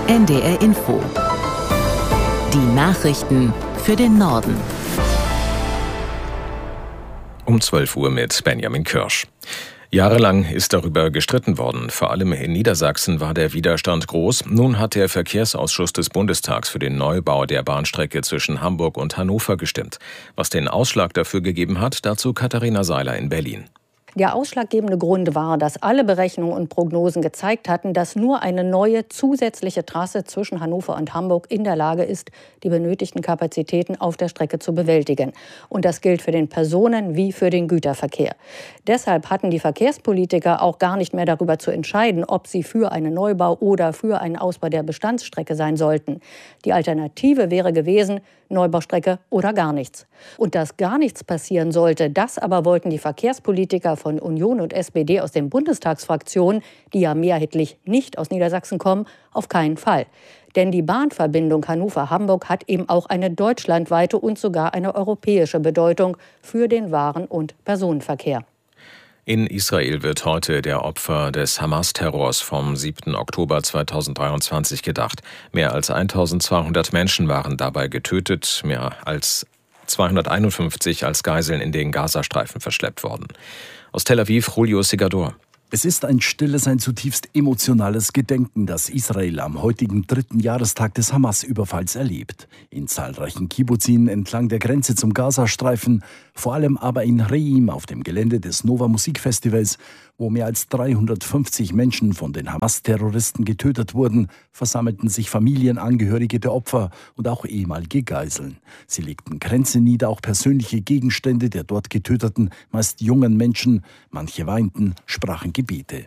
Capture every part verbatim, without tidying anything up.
N D R Info. Die Nachrichten für den Norden. Um zwölf Uhr mit Benjamin Kirsch. Jahrelang ist darüber gestritten worden. Vor allem in Niedersachsen war der Widerstand groß. Nun hat der Verkehrsausschuss des Bundestags für den Neubau der Bahnstrecke zwischen Hamburg und Hannover gestimmt. Was den Ausschlag dafür gegeben hat, dazu Katharina Seiler in Berlin. Der ausschlaggebende Grund war, dass alle Berechnungen und Prognosen gezeigt hatten, dass nur eine neue zusätzliche Trasse zwischen Hannover und Hamburg in der Lage ist, die benötigten Kapazitäten auf der Strecke zu bewältigen. Und das gilt für den Personen- wie für den Güterverkehr. Deshalb hatten die Verkehrspolitiker auch gar nicht mehr darüber zu entscheiden, ob sie für einen Neubau oder für einen Ausbau der Bestandsstrecke sein sollten. Die Alternative wäre gewesen, Neubaustrecke oder gar nichts. Und dass gar nichts passieren sollte, das aber wollten die Verkehrspolitiker von Union und S P D aus den Bundestagsfraktionen, die ja mehrheitlich nicht aus Niedersachsen kommen, auf keinen Fall. Denn die Bahnverbindung Hannover-Hamburg hat eben auch eine deutschlandweite und sogar eine europäische Bedeutung für den Waren- und Personenverkehr. In Israel wird heute der Opfer des Hamas-Terrors vom siebten Oktober zweitausenddreiundzwanzig gedacht. Mehr als eintausendzweihundert Menschen waren dabei getötet, mehr als zweihunderteinundfünfzig als Geiseln in den Gazastreifen verschleppt worden. Aus Tel Aviv, Julio Segador. Es ist ein stilles, ein zutiefst emotionales Gedenken, das Israel am heutigen dritten Jahrestag des Hamas-Überfalls erlebt. In zahlreichen Kibbuzim entlang der Grenze zum Gazastreifen, vor allem aber in Reim auf dem Gelände des Nova Musikfestivals, wo mehr als dreihundertfünfzig Menschen von den Hamas-Terroristen getötet wurden, versammelten sich Familienangehörige der Opfer und auch ehemalige Geiseln. Sie legten Kränze nieder, auch persönliche Gegenstände der dort getöteten, meist jungen Menschen. Manche weinten, sprachen Gebete.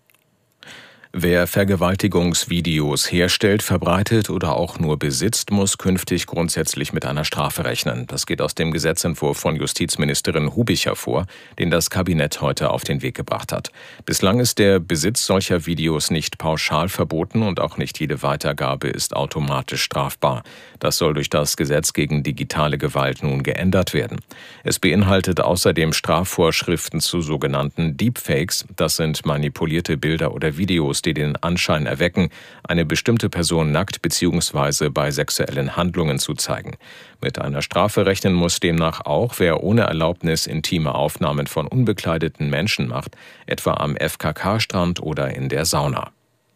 Wer Vergewaltigungsvideos herstellt, verbreitet oder auch nur besitzt, muss künftig grundsätzlich mit einer Strafe rechnen. Das geht aus dem Gesetzentwurf von Justizministerin Hubich hervor, den das Kabinett heute auf den Weg gebracht hat. Bislang ist der Besitz solcher Videos nicht pauschal verboten und auch nicht jede Weitergabe ist automatisch strafbar. Das soll durch das Gesetz gegen digitale Gewalt nun geändert werden. Es beinhaltet außerdem Strafvorschriften zu sogenannten Deepfakes. Das sind manipulierte Bilder oder Videos, die den Anschein erwecken, eine bestimmte Person nackt bzw. bei sexuellen Handlungen zu zeigen. Mit einer Strafe rechnen muss demnach auch, wer ohne Erlaubnis intime Aufnahmen von unbekleideten Menschen macht, etwa am F K K-Strand oder in der Sauna.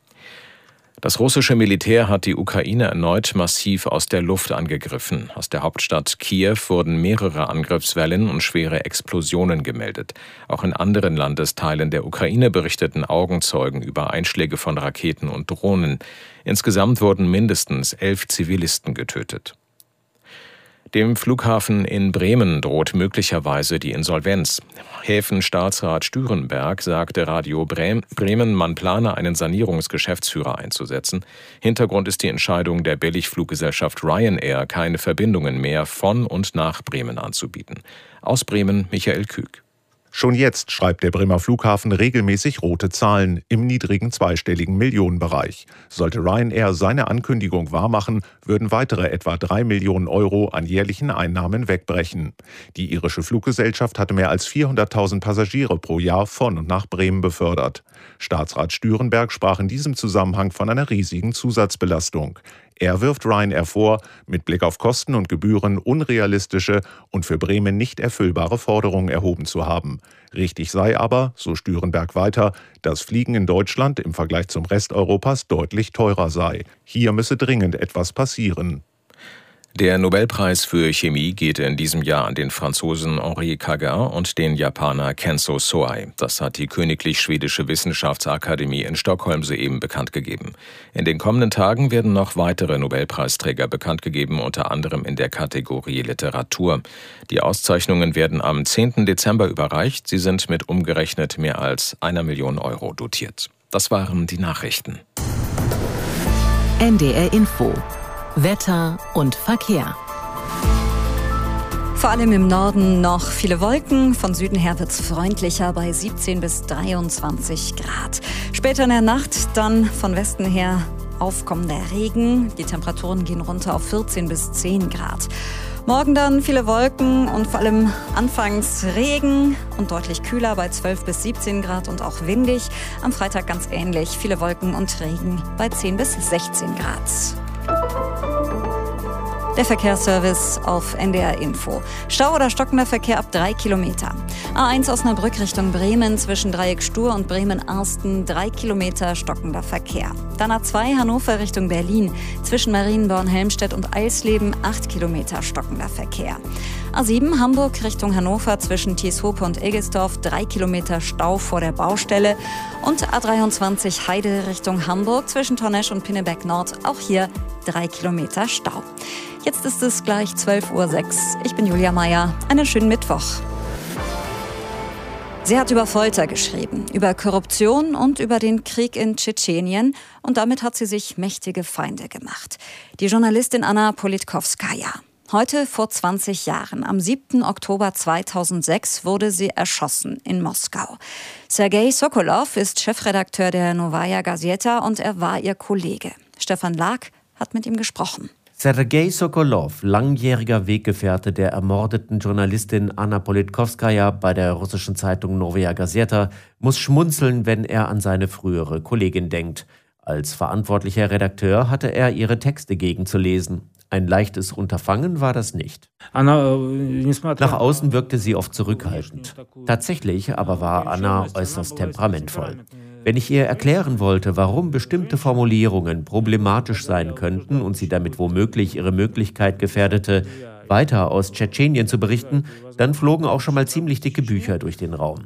Das russische Militär hat die Ukraine erneut massiv aus der Luft angegriffen. Aus der Hauptstadt Kiew wurden mehrere Angriffswellen und schwere Explosionen gemeldet. Auch in anderen Landesteilen der Ukraine berichteten Augenzeugen über Einschläge von Raketen und Drohnen. Insgesamt wurden mindestens elf Zivilisten getötet. Dem Flughafen in Bremen droht möglicherweise die Insolvenz. Häfenstaatsrat Stürenberg sagte Radio Bremen, man plane einen Sanierungsgeschäftsführer einzusetzen. Hintergrund ist die Entscheidung der Billigfluggesellschaft Ryanair, keine Verbindungen mehr von und nach Bremen anzubieten. Aus Bremen Michael Küg. Schon jetzt schreibt der Bremer Flughafen regelmäßig rote Zahlen im niedrigen zweistelligen Millionenbereich. Sollte Ryanair seine Ankündigung wahrmachen, würden weitere etwa drei Millionen Euro an jährlichen Einnahmen wegbrechen. Die irische Fluggesellschaft hatte mehr als vierhunderttausend Passagiere pro Jahr von und nach Bremen befördert. Staatsrat Stürenberg sprach in diesem Zusammenhang von einer riesigen Zusatzbelastung. Er wirft Ryanair vor, mit Blick auf Kosten und Gebühren unrealistische und für Bremen nicht erfüllbare Forderungen erhoben zu haben. Richtig sei aber, so Stürenberg weiter, dass Fliegen in Deutschland im Vergleich zum Rest Europas deutlich teurer sei. Hier müsse dringend etwas passieren. Der Nobelpreis für Chemie geht in diesem Jahr an den Franzosen Henri Cagin und den Japaner Kenzo Soei. Das hat die Königlich Schwedische Wissenschaftsakademie in Stockholm soeben bekannt gegeben. In den kommenden Tagen werden noch weitere Nobelpreisträger bekannt gegeben, unter anderem in der Kategorie Literatur. Die Auszeichnungen werden am zehnten Dezember überreicht. Sie sind mit umgerechnet mehr als einer Million Euro dotiert. Das waren die Nachrichten. N D R Info. Wetter und Verkehr. Vor allem im Norden noch viele Wolken. Von Süden her wird es freundlicher bei siebzehn bis dreiundzwanzig Grad. Später in der Nacht dann von Westen her aufkommender Regen. Die Temperaturen gehen runter auf vierzehn bis zehn Grad. Morgen dann viele Wolken und vor allem anfangs Regen und deutlich kühler bei zwölf bis siebzehn Grad und auch windig. Am Freitag ganz ähnlich, viele Wolken und Regen bei zehn bis sechzehn Grad. Der Verkehrsservice auf N D R Info. Stau oder stockender Verkehr ab drei Kilometer. A eins Osnabrück Richtung Bremen zwischen Dreieck Stur und Bremen-Arsten drei Kilometer stockender Verkehr. Dann A zwei Hannover Richtung Berlin zwischen Marienborn-Helmstedt und Eisleben acht Kilometer stockender Verkehr. A sieben Hamburg Richtung Hannover zwischen Tieshope und Egelsdorf drei Kilometer Stau vor der Baustelle. Und A dreiundzwanzig Heide Richtung Hamburg zwischen Tornesch und Pinneberg Nord auch hier drei Kilometer Stau. Jetzt ist es gleich zwölf Uhr sechs. Ich bin Julia Meyer. Einen schönen Mittwoch. Sie hat über Folter geschrieben, über Korruption und über den Krieg in Tschetschenien. Und damit hat sie sich mächtige Feinde gemacht. Die Journalistin Anna Politkowskaja. Heute vor zwanzig Jahren, am siebten Oktober zweitausendsechs, wurde sie erschossen in Moskau. Sergei Sokolow ist Chefredakteur der Novaya Gazeta und er war ihr Kollege. Stefan Lag hat mit ihm gesprochen. Sergei Sokolow, langjähriger Weggefährte der ermordeten Journalistin Anna Politkowskaja bei der russischen Zeitung Novaya Gazeta, muss schmunzeln, wenn er an seine frühere Kollegin denkt. Als verantwortlicher Redakteur hatte er ihre Texte gegenzulesen. Ein leichtes Unterfangen war das nicht. Nach außen wirkte sie oft zurückhaltend. Tatsächlich aber war Anna äußerst temperamentvoll. Wenn ich ihr erklären wollte, warum bestimmte Formulierungen problematisch sein könnten und sie damit womöglich ihre Möglichkeit gefährdete, weiter aus Tschetschenien zu berichten, dann flogen auch schon mal ziemlich dicke Bücher durch den Raum.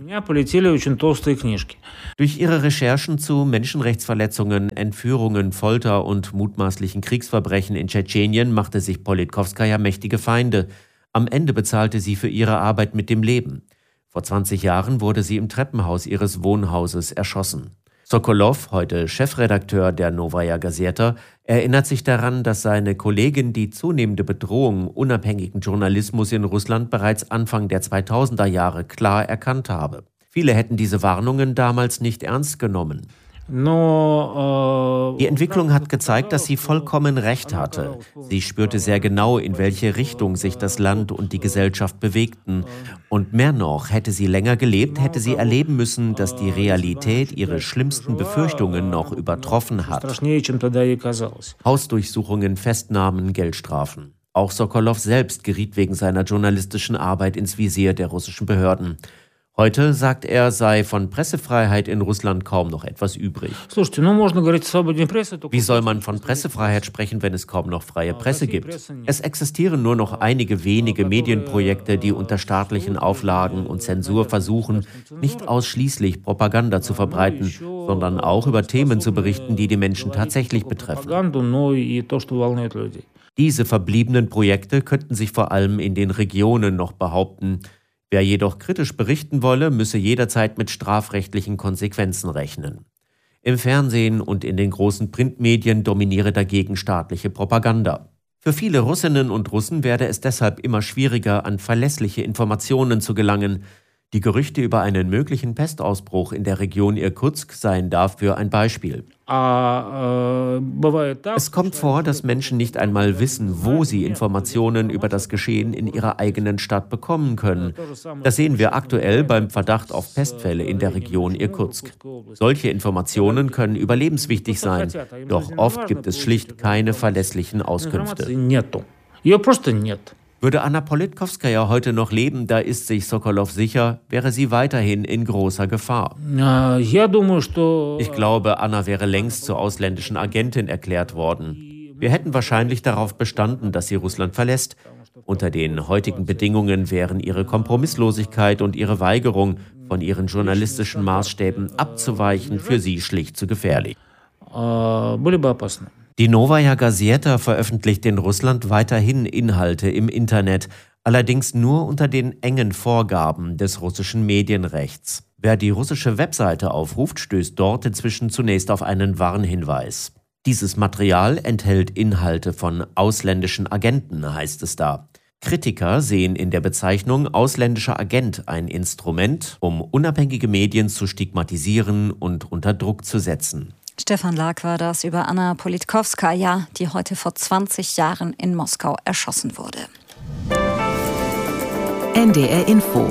Durch ihre Recherchen zu Menschenrechtsverletzungen, Entführungen, Folter und mutmaßlichen Kriegsverbrechen in Tschetschenien machte sich Politkowskaja mächtige Feinde. Am Ende bezahlte sie für ihre Arbeit mit dem Leben. Vor zwanzig Jahren wurde sie im Treppenhaus ihres Wohnhauses erschossen. Sokolow, heute Chefredakteur der Novaya Gazeta, erinnert sich daran, dass seine Kollegin die zunehmende Bedrohung unabhängigen Journalismus in Russland bereits Anfang der zweitausender Jahre klar erkannt habe. Viele hätten diese Warnungen damals nicht ernst genommen. Die Entwicklung hat gezeigt, dass sie vollkommen recht hatte. Sie spürte sehr genau, in welche Richtung sich das Land und die Gesellschaft bewegten. Und mehr noch, hätte sie länger gelebt, hätte sie erleben müssen, dass die Realität ihre schlimmsten Befürchtungen noch übertroffen hat. Hausdurchsuchungen, Festnahmen, Geldstrafen. Auch Sokolow selbst geriet wegen seiner journalistischen Arbeit ins Visier der russischen Behörden. Heute, sagt er, sei von Pressefreiheit in Russland kaum noch etwas übrig. Wie soll man von Pressefreiheit sprechen, wenn es kaum noch freie Presse gibt? Es existieren nur noch einige wenige Medienprojekte, die unter staatlichen Auflagen und Zensur versuchen, nicht ausschließlich Propaganda zu verbreiten, sondern auch über Themen zu berichten, die die Menschen tatsächlich betreffen. Diese verbliebenen Projekte könnten sich vor allem in den Regionen noch behaupten. Wer jedoch kritisch berichten wolle, müsse jederzeit mit strafrechtlichen Konsequenzen rechnen. Im Fernsehen und in den großen Printmedien dominiere dagegen staatliche Propaganda. Für viele Russinnen und Russen werde es deshalb immer schwieriger, an verlässliche Informationen zu gelangen. Die Gerüchte über einen möglichen Pestausbruch in der Region Irkutsk seien dafür ein Beispiel. Es kommt vor, dass Menschen nicht einmal wissen, wo sie Informationen über das Geschehen in ihrer eigenen Stadt bekommen können. Das sehen wir aktuell beim Verdacht auf Pestfälle in der Region Irkutsk. Solche Informationen können überlebenswichtig sein, doch oft gibt es schlicht keine verlässlichen Auskünfte. Würde Anna Politkowskaja heute noch leben, da ist sich Sokolow sicher, wäre sie weiterhin in großer Gefahr. Ich glaube, Anna wäre längst zur ausländischen Agentin erklärt worden. Wir hätten wahrscheinlich darauf bestanden, dass sie Russland verlässt. Unter den heutigen Bedingungen wären ihre Kompromisslosigkeit und ihre Weigerung, von ihren journalistischen Maßstäben abzuweichen, für sie schlicht zu gefährlich. Die Novaya Gazeta veröffentlicht in Russland weiterhin Inhalte im Internet, allerdings nur unter den engen Vorgaben des russischen Medienrechts. Wer die russische Webseite aufruft, stößt dort inzwischen zunächst auf einen Warnhinweis. Dieses Material enthält Inhalte von ausländischen Agenten, heißt es da. Kritiker sehen in der Bezeichnung ausländischer Agent ein Instrument, um unabhängige Medien zu stigmatisieren und unter Druck zu setzen. Stefan Lag war das über Anna Politkowskaja, die heute vor zwanzig Jahren in Moskau erschossen wurde. N D R Info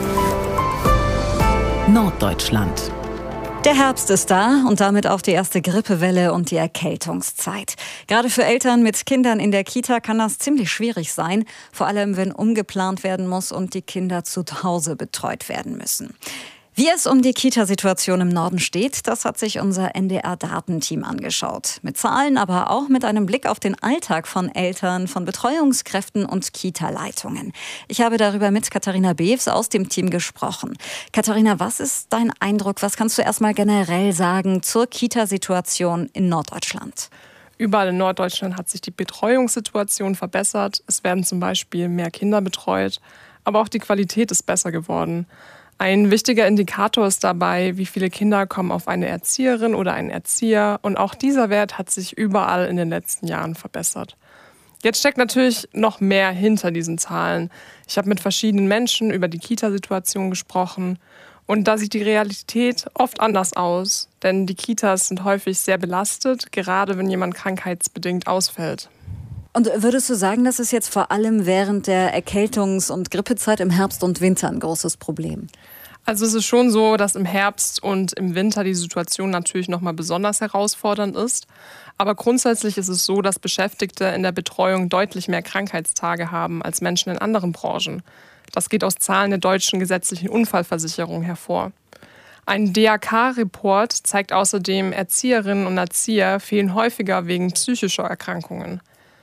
Norddeutschland. Der Herbst ist da und damit auch die erste Grippewelle und die Erkältungszeit. Gerade für Eltern mit Kindern in der Kita kann das ziemlich schwierig sein, vor allem wenn umgeplant werden muss und die Kinder zu Hause betreut werden müssen. Wie es um die Kita-Situation im Norden steht, das hat sich unser N D R-Datenteam angeschaut. Mit Zahlen, aber auch mit einem Blick auf den Alltag von Eltern, von Betreuungskräften und Kita-Leitungen. Ich habe darüber mit Katharina Bews aus dem Team gesprochen. Katharina, was ist dein Eindruck? Was kannst du erstmal generell sagen zur Kita-Situation in Norddeutschland? Überall in Norddeutschland hat sich die Betreuungssituation verbessert. Es werden zum Beispiel mehr Kinder betreut, aber auch die Qualität ist besser geworden. Ein wichtiger Indikator ist dabei, wie viele Kinder kommen auf eine Erzieherin oder einen Erzieher. Und auch dieser Wert hat sich überall in den letzten Jahren verbessert. Jetzt steckt natürlich noch mehr hinter diesen Zahlen. Ich habe mit verschiedenen Menschen über die Kita-Situation gesprochen. Und da sieht die Realität oft anders aus. Denn die Kitas sind häufig sehr belastet, gerade wenn jemand krankheitsbedingt ausfällt. Und würdest du sagen, das ist jetzt vor allem während der Erkältungs- und Grippezeit im Herbst und Winter ein großes Problem? Also es ist schon so, dass im Herbst und im Winter die Situation natürlich noch mal besonders herausfordernd ist. Aber grundsätzlich ist es so, dass Beschäftigte in der Betreuung deutlich mehr Krankheitstage haben als Menschen in anderen Branchen. Das geht aus Zahlen der deutschen gesetzlichen Unfallversicherung hervor. Ein D A K-Report zeigt außerdem, Erzieherinnen und Erzieher fehlen häufiger wegen psychischer Erkrankungen.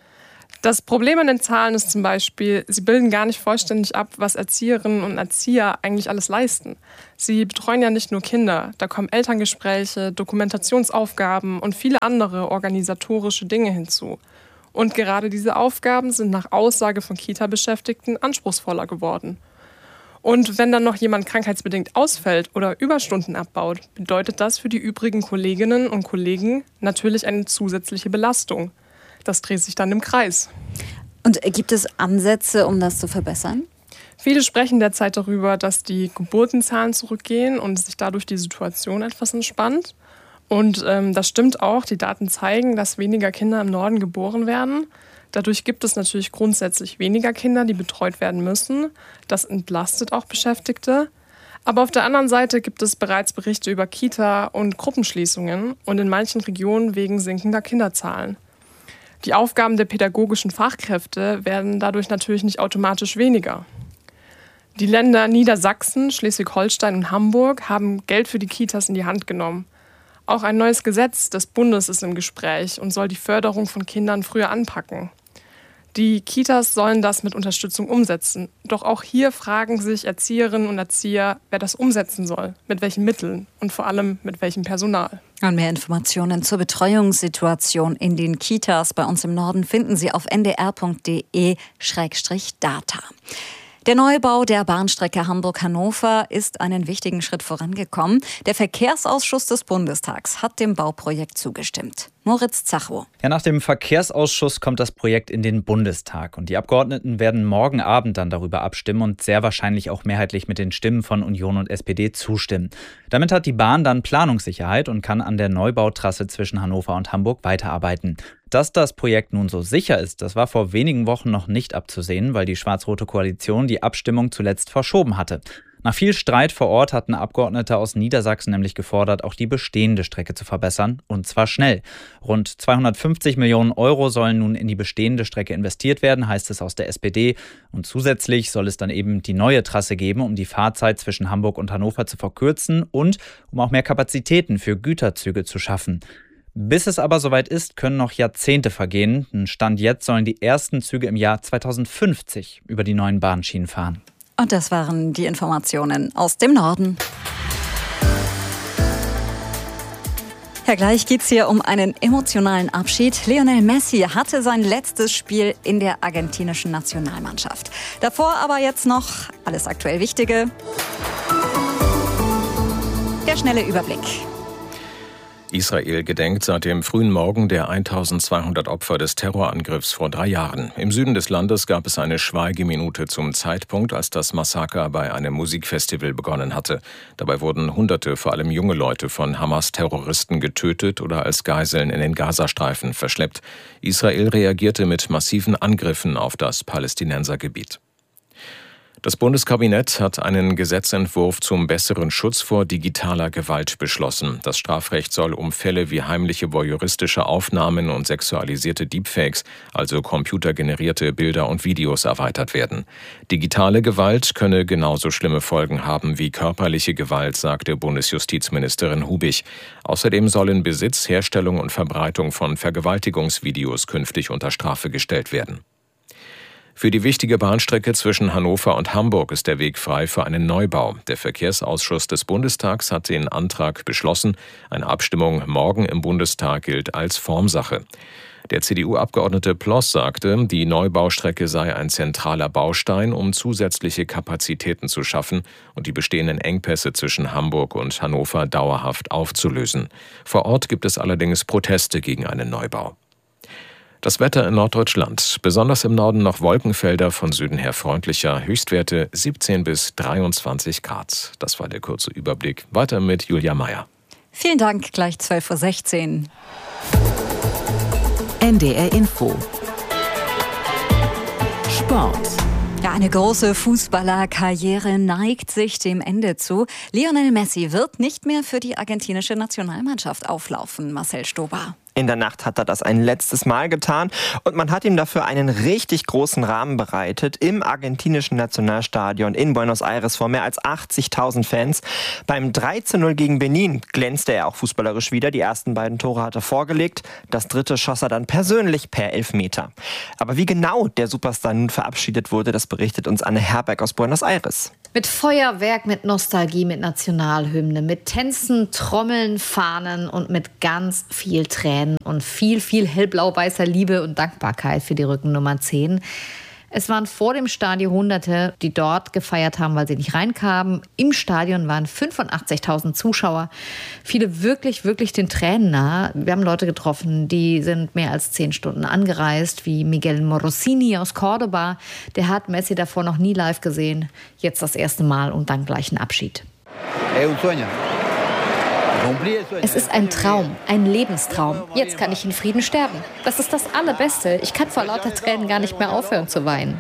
Das Problem an den Zahlen ist zum Beispiel, sie bilden gar nicht vollständig ab, was Erzieherinnen und Erzieher eigentlich alles leisten. Sie betreuen ja nicht nur Kinder, da kommen Elterngespräche, Dokumentationsaufgaben und viele andere organisatorische Dinge hinzu. Und gerade diese Aufgaben sind nach Aussage von Kita-Beschäftigten anspruchsvoller geworden. Und wenn dann noch jemand krankheitsbedingt ausfällt oder Überstunden abbaut, bedeutet das für die übrigen Kolleginnen und Kollegen natürlich eine zusätzliche Belastung. Das dreht sich dann im Kreis. Und gibt es Ansätze, um das zu verbessern? Viele sprechen derzeit darüber, dass die Geburtenzahlen zurückgehen und sich dadurch die Situation etwas entspannt. Und ähm, das stimmt auch. Die Daten zeigen, dass weniger Kinder im Norden geboren werden. Dadurch gibt es natürlich grundsätzlich weniger Kinder, die betreut werden müssen. Das entlastet auch Beschäftigte. Aber auf der anderen Seite gibt es bereits Berichte über Kita- und Gruppenschließungen und in manchen Regionen wegen sinkender Kinderzahlen. Die Aufgaben der pädagogischen Fachkräfte werden dadurch natürlich nicht automatisch weniger. Die Länder Niedersachsen, Schleswig-Holstein und Hamburg haben Geld für die Kitas in die Hand genommen. Auch ein neues Gesetz des Bundes ist im Gespräch und soll die Förderung von Kindern früher anpacken. Die Kitas sollen das mit Unterstützung umsetzen. Doch auch hier fragen sich Erzieherinnen und Erzieher, wer das umsetzen soll, mit welchen Mitteln und vor allem mit welchem Personal. Und mehr Informationen zur Betreuungssituation in den Kitas bei uns im Norden finden Sie auf n d r punkt d e slash data. Der Neubau der Bahnstrecke Hamburg-Hannover ist einen wichtigen Schritt vorangekommen. Der Verkehrsausschuss des Bundestags hat dem Bauprojekt zugestimmt. Moritz Zachow. Ja, nach dem Verkehrsausschuss kommt das Projekt in den Bundestag. Und die Abgeordneten werden morgen Abend dann darüber abstimmen und sehr wahrscheinlich auch mehrheitlich mit den Stimmen von Union und S P D zustimmen. Damit hat die Bahn dann Planungssicherheit und kann an der Neubautrasse zwischen Hannover und Hamburg weiterarbeiten. Dass das Projekt nun so sicher ist, das war vor wenigen Wochen noch nicht abzusehen, weil die schwarz-rote Koalition die Abstimmung zuletzt verschoben hatte. Nach viel Streit vor Ort hatten Abgeordnete aus Niedersachsen nämlich gefordert, auch die bestehende Strecke zu verbessern, und zwar schnell. Rund zweihundertfünfzig Millionen Euro sollen nun in die bestehende Strecke investiert werden, heißt es aus der S P D. Und zusätzlich soll es dann eben die neue Trasse geben, um die Fahrzeit zwischen Hamburg und Hannover zu verkürzen und um auch mehr Kapazitäten für Güterzüge zu schaffen. Bis es aber soweit ist, können noch Jahrzehnte vergehen. Stand jetzt sollen die ersten Züge im Jahr zweitausendfünfzig über die neuen Bahnschienen fahren. Und das waren die Informationen aus dem Norden. Ja, gleich geht's hier um einen emotionalen Abschied. Lionel Messi hatte sein letztes Spiel in der argentinischen Nationalmannschaft. Davor aber jetzt noch alles aktuell Wichtige. Der schnelle Überblick. Israel gedenkt seit dem frühen Morgen der eintausendzweihundert Opfer des Terrorangriffs vor drei Jahren. Im Süden des Landes gab es eine Schweigeminute zum Zeitpunkt, als das Massaker bei einem Musikfestival begonnen hatte. Dabei wurden Hunderte, vor allem junge Leute, von Hamas-Terroristen getötet oder als Geiseln in den Gazastreifen verschleppt. Israel reagierte mit massiven Angriffen auf das Palästinensergebiet. Das Bundeskabinett hat einen Gesetzentwurf zum besseren Schutz vor digitaler Gewalt beschlossen. Das Strafrecht soll um Fälle wie heimliche voyeuristische Aufnahmen und sexualisierte Deepfakes, also computergenerierte Bilder und Videos, erweitert werden. Digitale Gewalt könne genauso schlimme Folgen haben wie körperliche Gewalt, sagte Bundesjustizministerin Hubich. Außerdem sollen Besitz, Herstellung und Verbreitung von Vergewaltigungsvideos künftig unter Strafe gestellt werden. Für die wichtige Bahnstrecke zwischen Hannover und Hamburg ist der Weg frei für einen Neubau. Der Verkehrsausschuss des Bundestags hat den Antrag beschlossen. Eine Abstimmung morgen im Bundestag gilt als Formsache. Der C D U-Abgeordnete Ploss sagte, die Neubaustrecke sei ein zentraler Baustein, um zusätzliche Kapazitäten zu schaffen und die bestehenden Engpässe zwischen Hamburg und Hannover dauerhaft aufzulösen. Vor Ort gibt es allerdings Proteste gegen einen Neubau. Das Wetter in Norddeutschland. Besonders im Norden noch Wolkenfelder, von Süden her freundlicher. Höchstwerte siebzehn bis dreiundzwanzig Grad. Das war der kurze Überblick. Weiter mit Julia Meyer. Vielen Dank, gleich zwölf Uhr sechzehn. N D R Info. Sport. Ja, eine große Fußballerkarriere neigt sich dem Ende zu. Lionel Messi wird nicht mehr für die argentinische Nationalmannschaft auflaufen. Marcel Stober. In der Nacht hat er das ein letztes Mal getan und man hat ihm dafür einen richtig großen Rahmen bereitet im argentinischen Nationalstadion in Buenos Aires vor mehr als achtzigtausend Fans. Beim drei zu null gegen Benin glänzte er auch fußballerisch wieder. Die ersten beiden Tore hat er vorgelegt. Das dritte schoss er dann persönlich per Elfmeter. Aber wie genau der Superstar nun verabschiedet wurde, das berichtet uns Anne Herberg aus Buenos Aires. Mit Feuerwerk, mit Nostalgie, mit Nationalhymne, mit Tänzen, Trommeln, Fahnen und mit ganz viel Tränen und viel, viel hellblau-weißer Liebe und Dankbarkeit für die Rückennummer zehn. Es waren vor dem Stadion Hunderte, die dort gefeiert haben, weil sie nicht reinkamen. Im Stadion waren fünfundachtzigtausend Zuschauer. Viele wirklich, wirklich den Tränen nahe. Wir haben Leute getroffen, die sind mehr als zehn Stunden angereist, wie Miguel Morosini aus Cordoba. Der hat Messi davor noch nie live gesehen. Jetzt das erste Mal und dann gleich ein Abschied. Es ist ein Traum, ein Lebenstraum. Jetzt kann ich in Frieden sterben. Das ist das Allerbeste. Ich kann vor lauter Tränen gar nicht mehr aufhören zu weinen.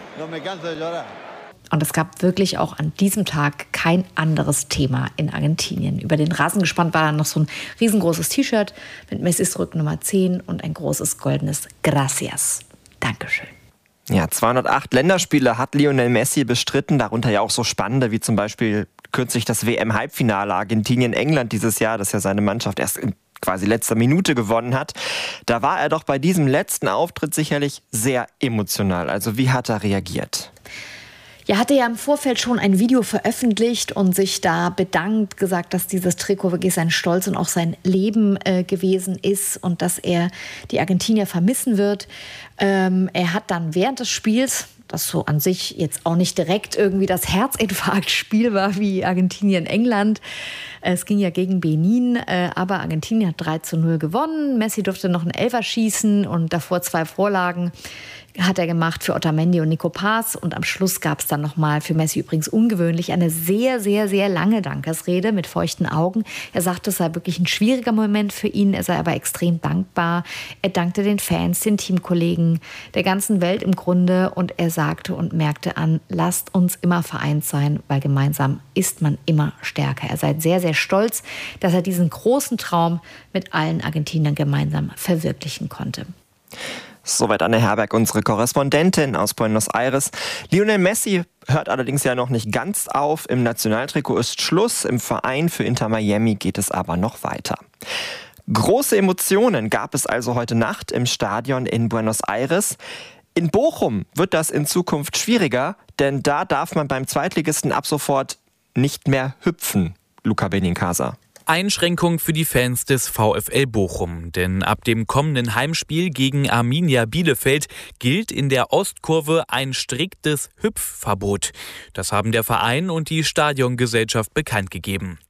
Und es gab wirklich auch an diesem Tag kein anderes Thema in Argentinien. Über den Rasen gespannt war dann noch so ein riesengroßes T-Shirt mit Messis Rückennummer zehn und ein großes goldenes Gracias. Dankeschön. Ja, zweihundertacht Länderspiele hat Lionel Messi bestritten, darunter ja auch so spannende wie zum Beispiel kürzlich das W M-Halbfinale Argentinien-England dieses Jahr, das ja seine Mannschaft erst in quasi letzter Minute gewonnen hat. Da war er doch bei diesem letzten Auftritt sicherlich sehr emotional. Also wie hat er reagiert? Ja, hatte ja im Vorfeld schon ein Video veröffentlicht und sich da bedankt, gesagt, dass dieses Trikot wirklich sein Stolz und auch sein Leben äh, gewesen ist und dass er die Argentinier vermissen wird. Ähm, er hat dann während des Spiels, das so an sich jetzt auch nicht direkt irgendwie das Herzinfarktspiel war wie Argentinien-England. Es ging ja gegen Benin, äh, aber Argentinien hat drei zu null gewonnen. Messi durfte noch einen Elfer schießen und davor zwei Vorlagen hat er gemacht für Otamendi und Nico Paz. Und am Schluss gab es dann nochmal, für Messi übrigens ungewöhnlich, eine sehr, sehr, sehr lange Dankesrede mit feuchten Augen. Er sagte, es sei wirklich ein schwieriger Moment für ihn, er sei aber extrem dankbar. Er dankte den Fans, den Teamkollegen, der ganzen Welt im Grunde. Und er sagte und merkte an, lasst uns immer vereint sein, weil gemeinsam ist man immer stärker. Er sei sehr, sehr stolz, dass er diesen großen Traum mit allen Argentiniern gemeinsam verwirklichen konnte. Soweit Anne Herberg, unsere Korrespondentin aus Buenos Aires. Lionel Messi hört allerdings ja noch nicht ganz auf. Im Nationaltrikot ist Schluss. Im Verein für Inter Miami geht es aber noch weiter. Große Emotionen gab es also heute Nacht im Stadion in Buenos Aires. In Bochum wird das in Zukunft schwieriger, denn da darf man beim Zweitligisten ab sofort nicht mehr hüpfen. Luca Benincasa. Einschränkung für die Fans des VfL Bochum, denn ab dem kommenden Heimspiel gegen Arminia Bielefeld gilt in der Ostkurve ein striktes Hüpfverbot. Das haben der Verein und die Stadiongesellschaft bekannt gegeben.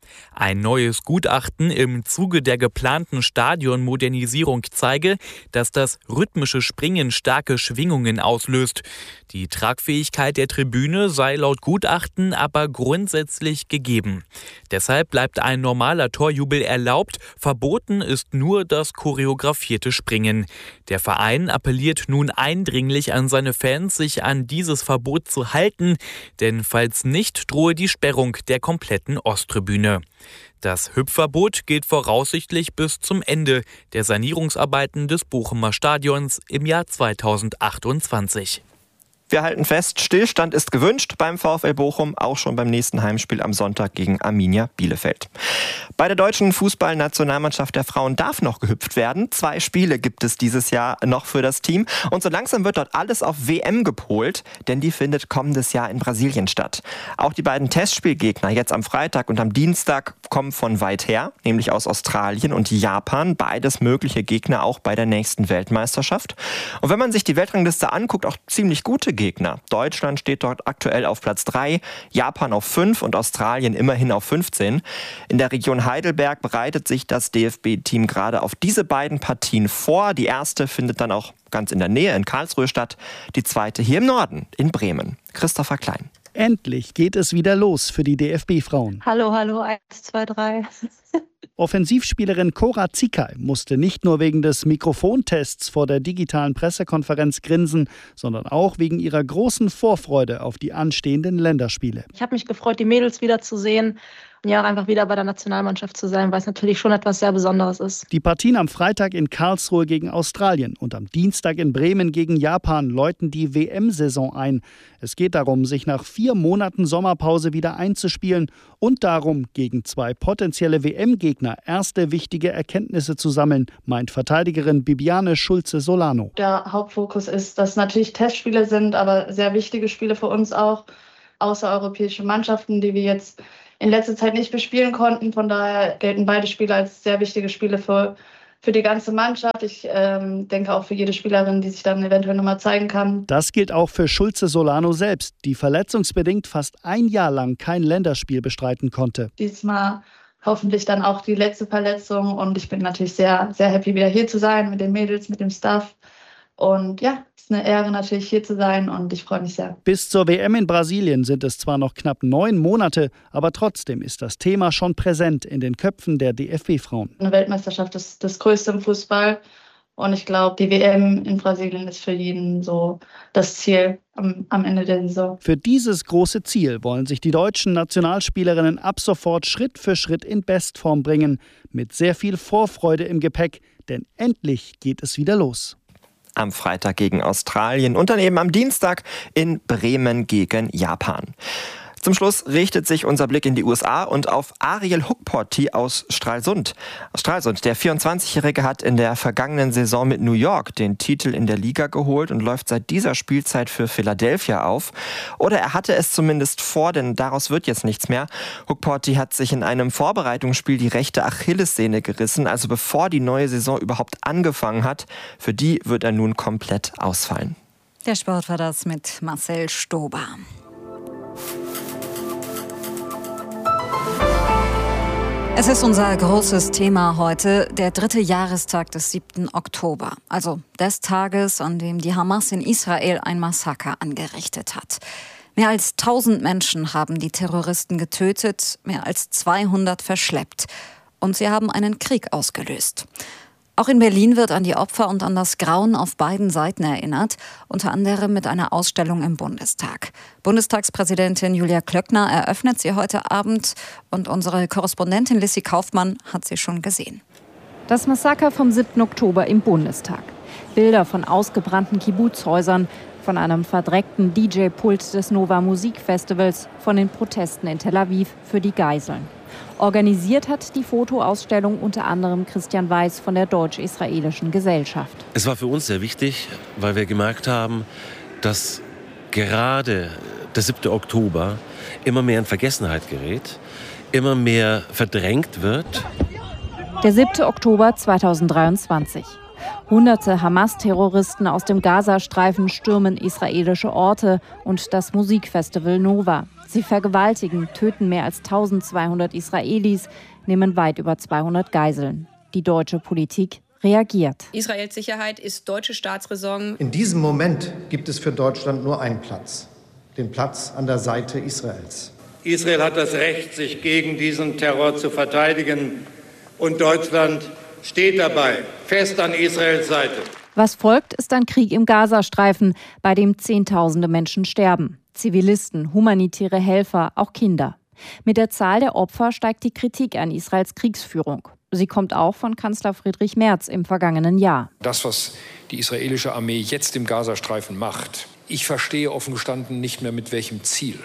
Ein neues Gutachten im Zuge der geplanten Stadionmodernisierung zeige, dass das rhythmische Springen starke Schwingungen auslöst. Die Tragfähigkeit der Tribüne sei laut Gutachten aber grundsätzlich gegeben. Deshalb bleibt ein normaler Torjubel erlaubt, verboten ist nur das choreografierte Springen. Der Verein appelliert nun eindringlich an seine Fans, sich an dieses Verbot zu halten, denn falls nicht, drohe die Sperrung der kompletten Osttribüne. Das Hüpfverbot gilt voraussichtlich bis zum Ende der Sanierungsarbeiten des Bochumer Stadions im Jahr zweitausendachtundzwanzig. Wir halten fest, Stillstand ist gewünscht beim VfL Bochum, auch schon beim nächsten Heimspiel am Sonntag gegen Arminia Bielefeld. Bei der deutschen Fußballnationalmannschaft der Frauen darf noch gehüpft werden. Zwei Spiele gibt es dieses Jahr noch für das Team. Und so langsam wird dort alles auf W M gepolt, denn die findet kommendes Jahr in Brasilien statt. Auch die beiden Testspielgegner jetzt am Freitag und am Dienstag kommen von weit her, nämlich aus Australien und Japan. Beides mögliche Gegner auch bei der nächsten Weltmeisterschaft. Und wenn man sich die Weltrangliste anguckt, auch ziemlich gute Gegner. Deutschland steht dort aktuell auf Platz drei, Japan auf fünf und Australien immerhin auf fünfzehn. In der Region Heidelberg bereitet sich das D F B-Team gerade auf diese beiden Partien vor. Die erste findet dann auch ganz in der Nähe in Karlsruhe statt, die zweite hier im Norden in Bremen. Christopher Klein. Endlich geht es wieder los für die D F B-Frauen. Hallo, hallo, eins, zwei, drei. Offensivspielerin Cora Ziekal musste nicht nur wegen des Mikrofontests vor der digitalen Pressekonferenz grinsen, sondern auch wegen ihrer großen Vorfreude auf die anstehenden Länderspiele. Ich habe mich gefreut, die Mädels wiederzusehen. Ja, auch einfach wieder bei der Nationalmannschaft zu sein, weil es natürlich schon etwas sehr Besonderes ist. Die Partien am Freitag in Karlsruhe gegen Australien und am Dienstag in Bremen gegen Japan läuten die W M-Saison ein. Es geht darum, sich nach vier Monaten Sommerpause wieder einzuspielen und darum, gegen zwei potenzielle W M-Gegner erste wichtige Erkenntnisse zu sammeln, meint Verteidigerin Bibiane Schulze-Solano. Der Hauptfokus ist, dass natürlich Testspiele sind, aber sehr wichtige Spiele für uns auch, außereuropäische Mannschaften, die wir jetzt in letzter Zeit nicht bespielen konnten. Von daher gelten beide Spiele als sehr wichtige Spiele für, für die ganze Mannschaft. Ich ähm, denke auch für jede Spielerin, die sich dann eventuell nochmal zeigen kann. Das gilt auch für Schulze-Solano selbst, die verletzungsbedingt fast ein Jahr lang kein Länderspiel bestreiten konnte. Diesmal hoffentlich dann auch die letzte Verletzung. Und ich bin natürlich sehr, sehr happy, wieder hier zu sein mit den Mädels, mit dem Staff. Und ja, es ist eine Ehre natürlich hier zu sein und ich freue mich sehr. Bis zur W M in Brasilien sind es zwar noch knapp neun Monate, aber trotzdem ist das Thema schon präsent in den Köpfen der D F B-Frauen. Eine Weltmeisterschaft ist das Größte im Fußball und ich glaube, die W M in Brasilien ist für jeden so das Ziel am, am Ende der Saison. Für dieses große Ziel wollen sich die deutschen Nationalspielerinnen ab sofort Schritt für Schritt in Bestform bringen, mit sehr viel Vorfreude im Gepäck, denn endlich geht es wieder los. Am Freitag gegen Australien und dann eben am Dienstag in Bremen gegen Japan. Zum Schluss richtet sich unser Blick in die U S A und auf Ariel Hukporti aus Stralsund. Stralsund, der vierundzwanzigjährige, hat in der vergangenen Saison mit New York den Titel in der Liga geholt und läuft seit dieser Spielzeit für Philadelphia auf. Oder er hatte es zumindest vor, denn daraus wird jetzt nichts mehr. Hukporti hat sich in einem Vorbereitungsspiel die rechte Achillessehne gerissen, also bevor die neue Saison überhaupt angefangen hat. Für die wird er nun komplett ausfallen. Der Sport war das mit Marcel Stober. Es ist unser großes Thema heute, der dritte Jahrestag des siebten Oktober, also des Tages, an dem die Hamas in Israel ein Massaker angerichtet hat. Mehr als tausend Menschen haben die Terroristen getötet, mehr als zweihundert verschleppt und sie haben einen Krieg ausgelöst. Auch in Berlin wird an die Opfer und an das Grauen auf beiden Seiten erinnert, unter anderem mit einer Ausstellung im Bundestag. Bundestagspräsidentin Julia Klöckner eröffnet sie heute Abend und unsere Korrespondentin Lissy Kaufmann hat sie schon gesehen. Das Massaker vom siebten Oktober im Bundestag. Bilder von ausgebrannten Kibbutzhäusern, von einem verdreckten D J-Pult des Nova Musikfestivals, von den Protesten in Tel Aviv für die Geiseln. Organisiert hat die Fotoausstellung unter anderem Christian Weiß von der Deutsch-Israelischen Gesellschaft. Es war für uns sehr wichtig, weil wir gemerkt haben, dass gerade der siebte Oktober immer mehr in Vergessenheit gerät, immer mehr verdrängt wird. Der siebte Oktober zweitausenddreiundzwanzig. Hunderte Hamas-Terroristen aus dem Gazastreifen stürmen israelische Orte und das Musikfestival Nova. Sie vergewaltigen, töten mehr als eintausendzweihundert Israelis, nehmen weit über zweihundert Geiseln. Die deutsche Politik reagiert. Israels Sicherheit ist deutsche Staatsräson. In diesem Moment gibt es für Deutschland nur einen Platz, den Platz an der Seite Israels. Israel hat das Recht, sich gegen diesen Terror zu verteidigen, und Deutschland steht dabei fest an Israels Seite. Was folgt, ist ein Krieg im Gazastreifen, bei dem Zehntausende Menschen sterben. Zivilisten, humanitäre Helfer, auch Kinder. Mit der Zahl der Opfer steigt die Kritik an Israels Kriegsführung. Sie kommt auch von Kanzler Friedrich Merz im vergangenen Jahr. Das, was die israelische Armee jetzt im Gazastreifen macht, ich verstehe offen gestanden nicht mehr, mit welchem Ziel.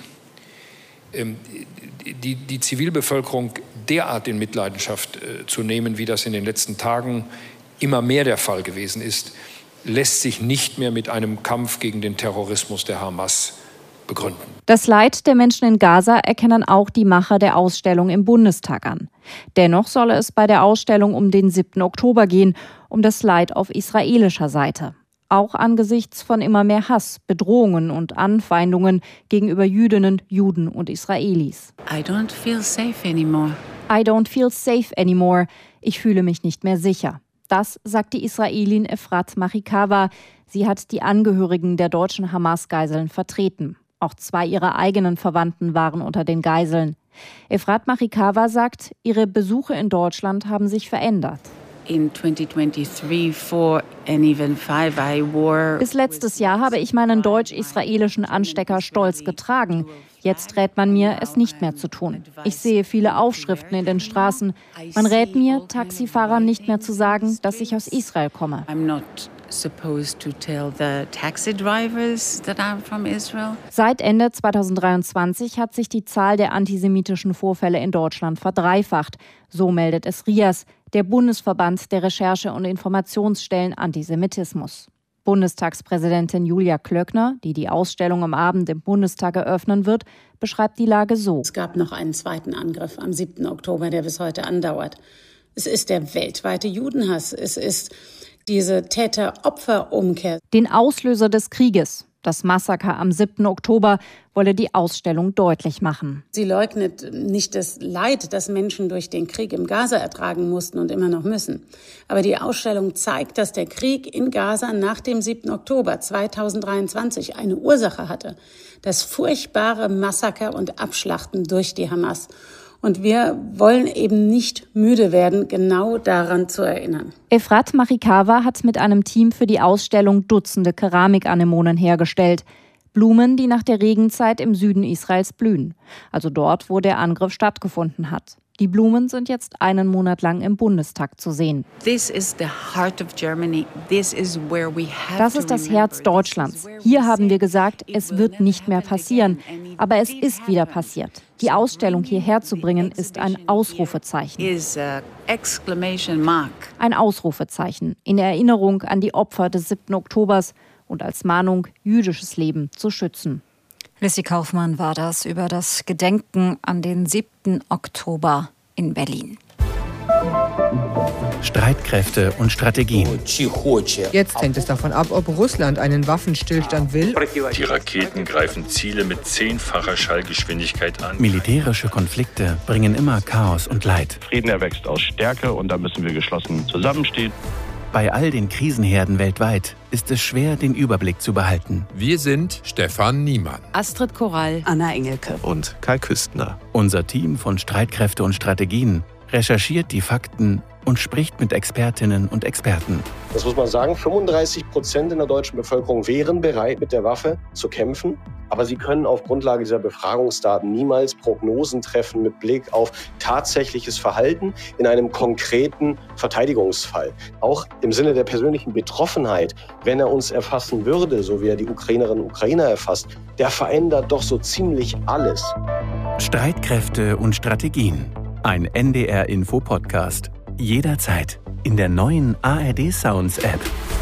Ähm, die, die Zivilbevölkerung derart in Mitleidenschaft äh, zu nehmen, wie das in den letzten Tagen immer mehr der Fall gewesen ist, lässt sich nicht mehr mit einem Kampf gegen den Terrorismus der Hamas begründen. Das Leid der Menschen in Gaza erkennen auch die Macher der Ausstellung im Bundestag an. Dennoch solle es bei der Ausstellung um den siebten Oktober gehen, um das Leid auf israelischer Seite. Auch angesichts von immer mehr Hass, Bedrohungen und Anfeindungen gegenüber Jüdinnen, Juden und Israelis. I don't feel safe anymore. I don't feel safe anymore. Ich fühle mich nicht mehr sicher. Das sagt die Israelin Efrat Machikawa. Sie hat die Angehörigen der deutschen Hamas-Geiseln vertreten. Auch zwei ihrer eigenen Verwandten waren unter den Geiseln. Efrat Machikawa sagt, ihre Besuche in Deutschland haben sich verändert. In twenty twenty-three, four and even five, I wore Bis letztes Jahr habe ich meinen deutsch-israelischen Anstecker stolz getragen. Jetzt rät man mir, es nicht mehr zu tun. Ich sehe viele Aufschriften in den Straßen. Man rät mir, Taxifahrern nicht mehr zu sagen, dass ich aus Israel komme. I'm not supposed to tell the taxi drivers that I'm from Israel. Seit Ende zweitausenddreiundzwanzig hat sich die Zahl der antisemitischen Vorfälle in Deutschland verdreifacht. So meldet es R I A S, der Bundesverband der Recherche- und Informationsstellen Antisemitismus. Bundestagspräsidentin Julia Klöckner, die die Ausstellung am Abend im Bundestag eröffnen wird, beschreibt die Lage so. Es gab noch einen zweiten Angriff am siebten Oktober, der bis heute andauert. Es ist der weltweite Judenhass. Es ist diese Täter-Opfer-Umkehr. Den Auslöser des Krieges, das Massaker am siebten Oktober, wolle die Ausstellung deutlich machen. Sie leugnet nicht das Leid, das Menschen durch den Krieg im Gaza ertragen mussten und immer noch müssen. Aber die Ausstellung zeigt, dass der Krieg in Gaza nach dem siebten Oktober zweitausenddreiundzwanzig eine Ursache hatte. Das furchtbare Massaker und Abschlachten durch die Hamas. Und wir wollen eben nicht müde werden, genau daran zu erinnern. Efrat Machikawa hat mit einem Team für die Ausstellung Dutzende Keramikanemonen hergestellt. Blumen, die nach der Regenzeit im Süden Israels blühen. Also dort, wo der Angriff stattgefunden hat. Die Blumen sind jetzt einen Monat lang im Bundestag zu sehen. This is the heart of Germany. This is where we have Das ist das Herz Deutschlands. Hier haben wir gesagt, es wird nicht mehr passieren. Aber es ist wieder passiert. Die Ausstellung hierher zu bringen, ist ein Ausrufezeichen. Ein Ausrufezeichen in Erinnerung an die Opfer des siebten Oktobers und als Mahnung, jüdisches Leben zu schützen. Lissy Kaufmann war das über das Gedenken an den siebten Oktober in Berlin. Streitkräfte und Strategien. Jetzt hängt es davon ab, ob Russland einen Waffenstillstand will. Die Raketen greifen Ziele mit zehnfacher Schallgeschwindigkeit an. Militärische Konflikte bringen immer Chaos und Leid. Frieden erwächst aus Stärke und da müssen wir geschlossen zusammenstehen. Bei all den Krisenherden weltweit ist es schwer, den Überblick zu behalten. Wir sind Stefan Niemann, Astrid Korall, Anna Engelke und Kai Küstner. Unser Team von Streitkräfte und Strategien recherchiert die Fakten und spricht mit Expertinnen und Experten. Das muss man sagen, fünfunddreißig Prozent in der deutschen Bevölkerung wären bereit, mit der Waffe zu kämpfen. Aber sie können auf Grundlage dieser Befragungsdaten niemals Prognosen treffen mit Blick auf tatsächliches Verhalten in einem konkreten Verteidigungsfall. Auch im Sinne der persönlichen Betroffenheit, wenn er uns erfassen würde, so wie er die Ukrainerinnen und Ukrainer erfasst, der verändert doch so ziemlich alles. Streitkräfte und Strategien. Ein N D R-Info-Podcast. Jederzeit in der neuen A R D Sounds App.